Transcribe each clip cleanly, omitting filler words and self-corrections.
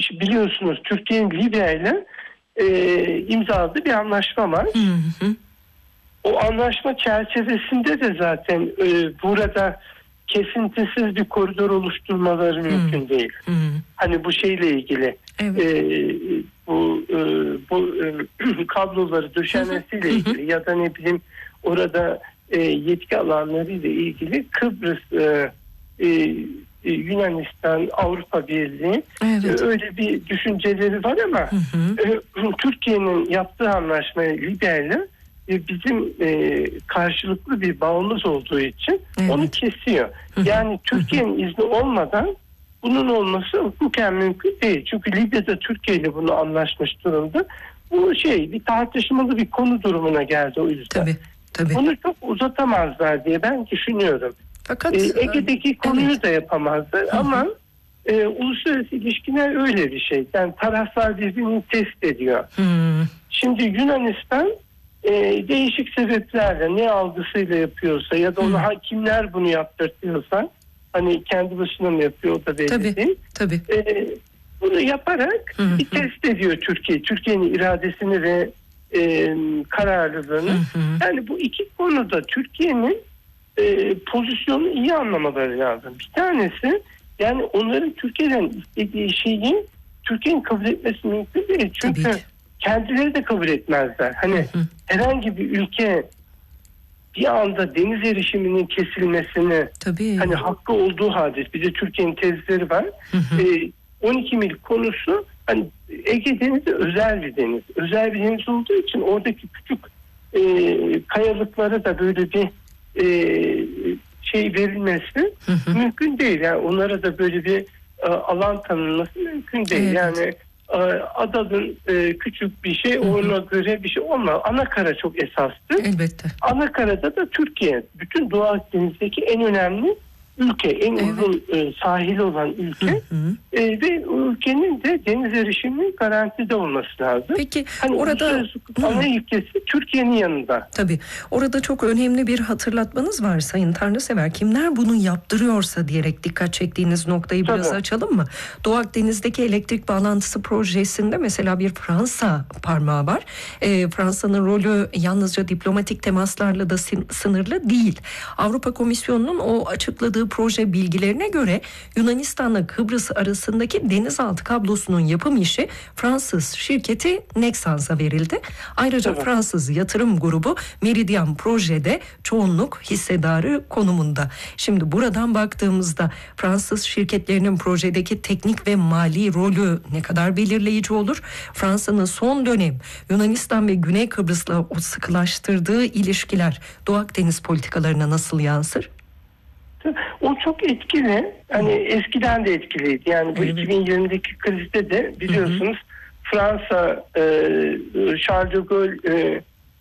biliyorsunuz Türkiye'nin Libya ile imzaladığı bir anlaşma var. O anlaşma çerçevesinde de zaten burada kesintisiz bir koridor oluşturmaları mümkün değil. Hani bu şeyle ilgili bu kabloları döşenmesiyle ilgili ya da ne bileyim orada yetki alanlarıyla ilgili Kıbrıs, Yunanistan, Avrupa Birliği öyle bir düşünceleri var ama Türkiye'nin yaptığı anlaşmaya Libya ile bizim karşılıklı bir bağımız olduğu için onu kesiyor. Yani Türkiye'nin izni olmadan bunun olması hukuken mümkün değil. Çünkü Libya'da Türkiye ile bunu anlaşmış durumda. Bu bir tartışmalı bir konu durumuna geldi o yüzden. Tabii. Bunu çok uzatamazlar diye ben düşünüyorum. Fakat Ege'deki konuyu da yapamazlar ama uluslararası ilişkiler öyle bir şey. Yani taraflar birbirini test ediyor. Şimdi Yunanistan değişik sebeplerle ne algısıyla yapıyorsa ya da ona kimler bunu yaptırtıyorsa hani kendi başına mı yapıyor o da belli değil. Tabii. Bunu yaparak bir test ediyor Türkiye. Türkiye'nin iradesini ve kararlılığını. Yani bu iki konuda Türkiye'nin pozisyonunu iyi anlamaları lazım. Bir tanesi yani onların Türkiye'den istediği şeyi Türkiye'nin kabul etmesi mümkün değil. Çünkü kendileri de kabul etmezler. Hani herhangi bir ülke bir anda deniz erişiminin kesilmesini hani hakkı olduğu halde bir de Türkiye'nin tezleri var. 12 mil konusu hani Ege Denizi özel bir deniz. Özel bir deniz olduğu için oradaki küçük kayalıklara da böyle bir verilmesi mümkün değil. Yani onlara da böyle bir alan tanınması mümkün değil. Yani adanın küçük bir şey ona göre bir şey olmaz. Anakara çok esastır. Elbette. Anakara'da da Türkiye bütün Doğu Akdeniz'deki en önemli ülke, en uzun sahili olan ülke ve ülkenin de deniz erişiminin garantide olması lazım. Peki hani orada ana ilkesi Türkiye'nin yanında. Tabii. Orada çok önemli bir hatırlatmanız var Sayın Tanrısever. Kimler bunu yaptırıyorsa diyerek dikkat çektiğiniz noktayı biraz açalım mı? Doğu Akdeniz'deki elektrik bağlantısı projesinde mesela bir Fransa parmağı var. Fransa'nın rolü yalnızca diplomatik temaslarla da sınırlı değil. Avrupa Komisyonu'nun o açıkladığı proje bilgilerine göre Yunanistan'la Kıbrıs arasındaki denizaltı kablosunun yapım işi Fransız şirketi Nexans'a verildi. Ayrıca Fransız yatırım grubu Meridian projede çoğunluk hissedarı konumunda. Şimdi buradan baktığımızda Fransız şirketlerinin projedeki teknik ve mali rolü ne kadar belirleyici olur? Fransa'nın son dönem Yunanistan ve Güney Kıbrıs'la o sıkılaştırdığı ilişkiler Doğu Akdeniz politikalarına nasıl yansır? O çok etkili. Hani eskiden de etkiliydi. Yani bu 2020'deki krizde de biliyorsunuz Fransa Charles de Gaulle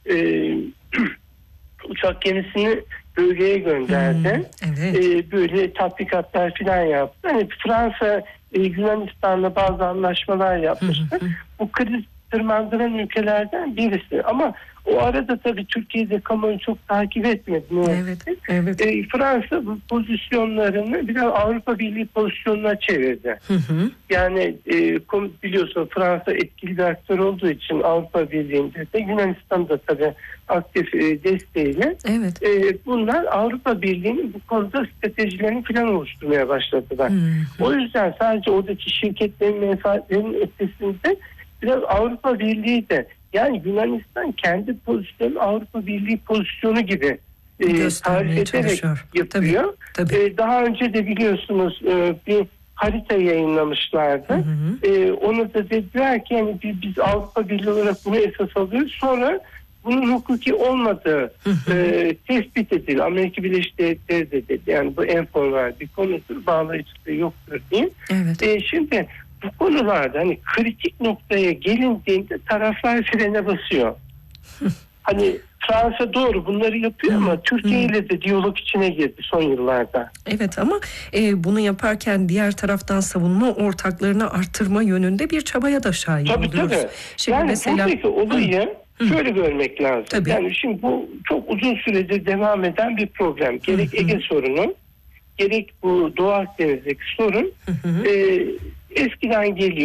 uçak gemisini bölgeye gönderdi. Böyle tatbikatlar falan yaptı. Hani Fransa Yunanistan'la bazı anlaşmalar yapmıştı. Bu kriz tırmandıran ülkelerden birisi. Ama o arada tabii Türkiye'de kamuoyu çok takip etmedi. Fransa bu pozisyonlarını biraz Avrupa Birliği pozisyonuna çevirdi. Yani biliyorsun Fransa etkili bir aktör olduğu için Avrupa Birliği'nde de Yunanistan'da tabii aktif desteğiyle bunlar Avrupa Birliği'nin bu konuda stratejilerini falan oluşturmaya başladılar. O yüzden sadece oradaki şirketlerin menfaatlerinin ötesinde biraz Avrupa Birliği de yani Yunanistan kendi pozisyonu Avrupa Birliği pozisyonu gibi tarif ederek yapıyor. Tabii. Daha önce de biliyorsunuz bir harita yayınlamışlardı. Onu da dediler ki yani biz Avrupa Birliği olarak bunu esas alıyoruz. Sonra bunun hukuki olmadığı tespit edildi. Amerika Birleşik Devletleri de dedi. Yani bu en formal bir konudur. Bağlayıcılığı yoktur diye. Şimdi bu konularda hani kritik noktaya gelindiğinde taraflar frene basıyor. Hani Fransa doğru bunları yapıyor ama Türkiye ile de diyalog içine girdi son yıllarda. Evet ama bunu yaparken diğer taraftan savunma ortaklarını artırma yönünde bir çabaya da şahit oluyoruz. Tabii. Şimdi yani mesela buradaki olayı şöyle görmek lazım. Yani şimdi bu çok uzun süredir devam eden bir problem. Gerek Ege sorunu, gerek bu Doğu Akdeniz'deki sorun eskiden geliyor.